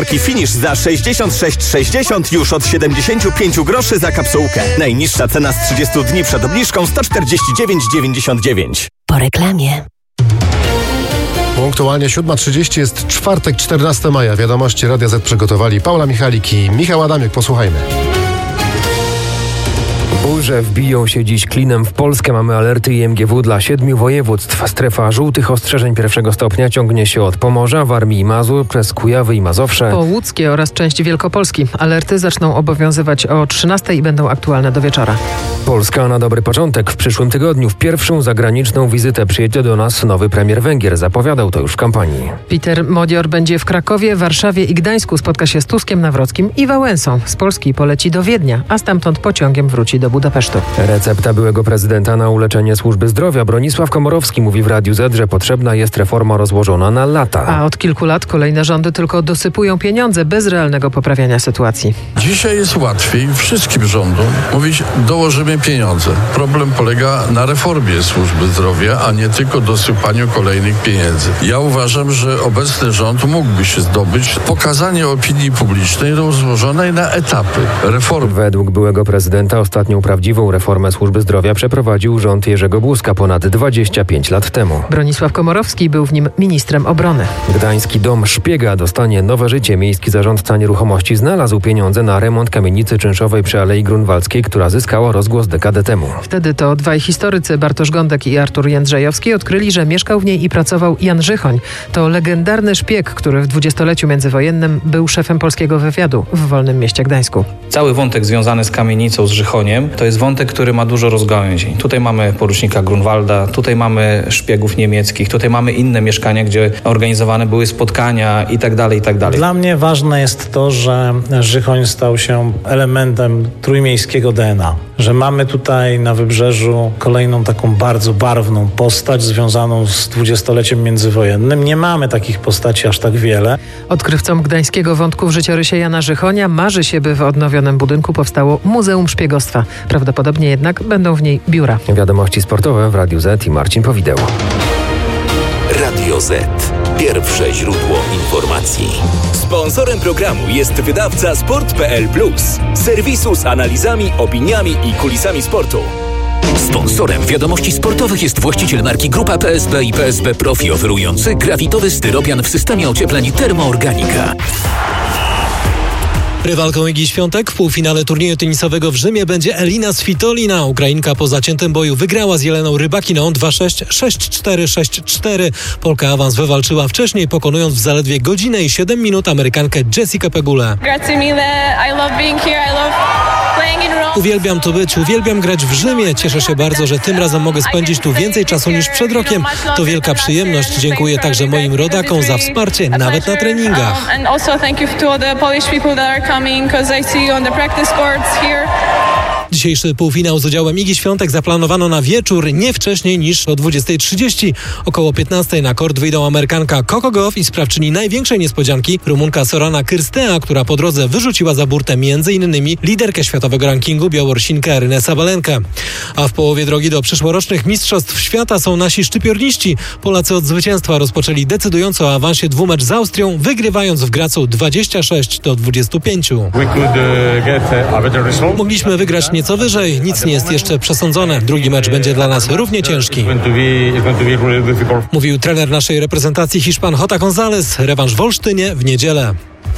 Finish za 66,60 już od 75 groszy za kapsułkę. Najniższa cena z 30 dni przed obniżką 149,99. Po reklamie. Punktualnie 7:30 jest czwartek, 14 maja. Wiadomości Radia Z przygotowali Paula Michalik i Michał Adamiuk. Posłuchajmy. Burze wbiją się dziś klinem w Polskę. Mamy alerty IMGW dla 7 województw. Strefa żółtych ostrzeżeń pierwszego stopnia ciągnie się od Pomorza, Warmii i Mazur przez Kujawy i Mazowsze. Po Łódzkie oraz część Wielkopolski. Alerty zaczną obowiązywać o 13 i będą aktualne do wieczora. Polska na dobry początek. W przyszłym tygodniu w pierwszą zagraniczną wizytę przyjedzie do nas nowy premier Węgier. Zapowiadał to już w kampanii. Peter Modior będzie w Krakowie, Warszawie i Gdańsku. Spotka się z Tuskiem, Nawrockim i Wałęsą. Z Polski poleci do Wiednia, a stamtąd pociągiem wróci do Budapesztu. Recepta byłego prezydenta na uleczenie służby zdrowia. Bronisław Komorowski mówi w Radiu Z, że potrzebna jest reforma rozłożona na lata. A od kilku lat kolejne rządy tylko dosypują pieniądze bez realnego poprawiania sytuacji. Dzisiaj jest łatwiej wszystkim rządom mówić: dołożymy pieniądze. Problem polega na reformie służby zdrowia, a nie tylko dosypaniu kolejnych pieniędzy. Ja uważam, że obecny rząd mógłby się zdobyć pokazanie opinii publicznej rozłożonej na etapy reformy. Według byłego prezydenta ostatnią prawdziwą reformę służby zdrowia przeprowadził rząd Jerzego Buzka ponad 25 lat temu. Bronisław Komorowski był w nim ministrem obrony. Gdański Dom Szpiega dostanie nowe życie. Miejski zarządca nieruchomości znalazł pieniądze na remont kamienicy czynszowej przy Alei Grunwaldzkiej, która zyskała rozgłos dekadę temu. Wtedy to dwaj historycy, Bartosz Gądek i Artur Jędrzejowski, odkryli, że mieszkał w niej i pracował Jan Żychoń. To legendarny szpieg, który w dwudziestoleciu międzywojennym był szefem polskiego wywiadu w Wolnym Mieście Gdańsku. Cały wątek związany z kamienicą, z Żychoniem, to jest wątek, który ma dużo rozgałęzień. Tutaj mamy porucznika Grunwalda, tutaj mamy szpiegów niemieckich, tutaj mamy inne mieszkania, gdzie organizowane były spotkania i tak dalej, i tak dalej. Dla mnie ważne jest to, że Żychoń stał się elementem trójmiejskiego DNA. Że mamy tutaj na Wybrzeżu kolejną taką bardzo barwną postać związaną z dwudziestoleciem międzywojennym. Nie mamy takich postaci aż tak wiele. Odkrywcom gdańskiego wątku w życiorysie Jana Żychonia marzy się, by w odnowionym budynku powstało Muzeum Szpiegostwa. Prawdopodobnie jednak będą w niej biura. Wiadomości sportowe w Radiu Z i Marcin Powideł. Radio Z. Pierwsze źródło informacji. Sponsorem programu jest wydawca Sport.pl Plus. Serwisu z analizami, opiniami i kulisami sportu. Sponsorem wiadomości sportowych jest właściciel marki Grupa PSB i PSB Profi, oferujący grafitowy styropian w systemie ociepleń Termoorganika. Rywalką Igi Świątek w półfinale turnieju tenisowego w Rzymie będzie Elina Svitolina. Ukrainka po zaciętym boju wygrała z Jeleną Rybakiną 2-6, 6-4, 6-4. Polka awans wywalczyła wcześniej, pokonując w zaledwie godzinę i 7 minut Amerykankę Jessica Pegulę. Uwielbiam tu być, uwielbiam grać w Rzymie. Cieszę się bardzo, że tym razem mogę spędzić tu więcej czasu niż przed rokiem. To wielka przyjemność. Dziękuję także moim rodakom za wsparcie, nawet na treningach. Dzisiejszy półfinał z udziałem Igi Świątek zaplanowano na wieczór, nie wcześniej niż o 20:30. Około 15:00 na kort wyjdą Amerykanka Coco Gauff i sprawczyni największej niespodzianki Rumunka Sorana Cârstea, która po drodze wyrzuciła za burtę m.in. liderkę światowego rankingu Białorusinkę Arynę Sabalenkę. A w połowie drogi do przyszłorocznych Mistrzostw Świata są nasi szczypiorniści. Polacy od zwycięstwa rozpoczęli decydująco o awansie dwumecz z Austrią, wygrywając w Gracu 26-25. Mogliśmy wygrać nieco wyżej, nic nie jest jeszcze przesądzone. Drugi mecz będzie dla nas równie ciężki. Mówił trener naszej reprezentacji Hiszpan Jota González. Rewanż w Olsztynie w niedzielę.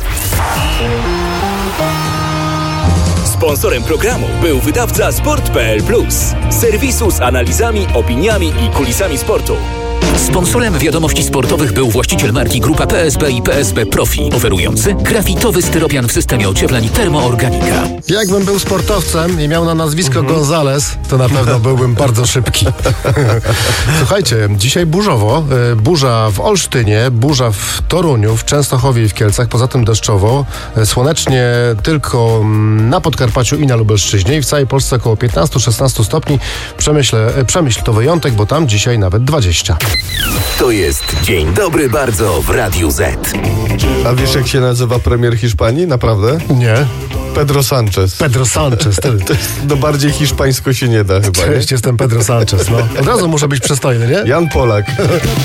Sponsorem programu był wydawca Sport.pl Plus. Serwisu z analizami, opiniami i kulisami sportu. Sponsorem wiadomości sportowych był właściciel marki Grupa PSB i PSB Profi, oferujący grafitowy styropian w systemie ociepleń Termoorganika. Jakbym był sportowcem i miał na nazwisko González, to na pewno byłbym bardzo szybki. Słuchajcie, dzisiaj burzowo. Burza w Olsztynie, burza w Toruniu, w Częstochowie i w Kielcach. Poza tym deszczowo. Słonecznie tylko na Podkarpaciu i na Lubelszczyźnie. I w całej Polsce około 15-16 stopni. Przemyśl to wyjątek, bo tam dzisiaj nawet 20. To jest Dzień Dobry Bardzo w Radiu Z. A wiesz, jak się nazywa premier Hiszpanii? Naprawdę? Nie. Pedro Sánchez. Pedro Sánchez. No bardziej hiszpańsko się nie da chyba. Cześć, jestem Pedro Sánchez. No. Od razu muszę być przystojny, nie? Jan Polak.